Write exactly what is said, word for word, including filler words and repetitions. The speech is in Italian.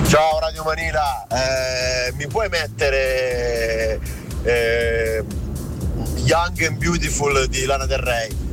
Ciao Radio Manila, eh, mi puoi mettere eh, Young and Beautiful di Lana Del Rey?